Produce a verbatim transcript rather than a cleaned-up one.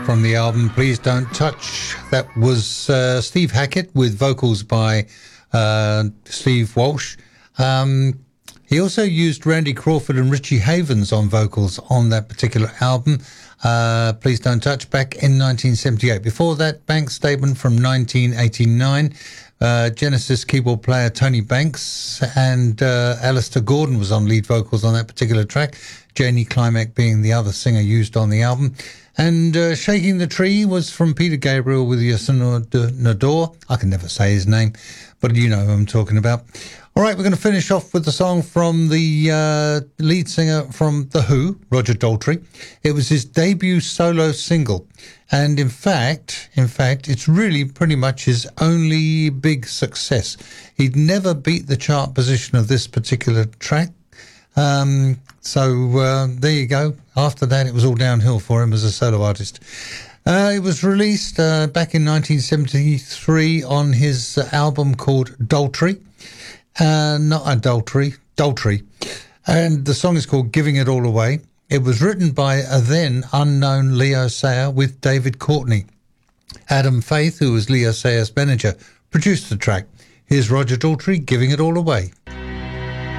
from the album Please Don't Touch. That was uh, Steve Hackett with vocals by uh, Steve Walsh. Um, he also used Randy Crawford and Richie Havens on vocals on that particular album, uh, Please Don't Touch, back in nineteen seventy-eight. Before that, Banks Statement from nineteen eighty-nine. Uh, Genesis keyboard player Tony Banks and uh, Alistair Gordon was on lead vocals on that particular track, Janie Climack being the other singer used on the album. And uh, Shaking the Tree was from Peter Gabriel with Yasun Nador. I can never say his name, but you know who I'm talking about. All right, we're going to finish off with the song from the uh, lead singer from The Who, Roger Daltrey. It was his debut solo single. And in fact, in fact, it's really pretty much his only big success. He'd never beat the chart position of this particular track. Um, so uh, there you go. After that, it was all downhill for him as a solo artist. Uh, it was released uh, back in nineteen seventy-three on his uh, album called Daltrey. Uh, not Adultery, Daltrey. And the song is called Giving It All Away. It was written by a then unknown Leo Sayer with David Courtney. Adam Faith, who was Leo Sayer's manager, produced the track. Here's Roger Daltrey, Giving It All Away.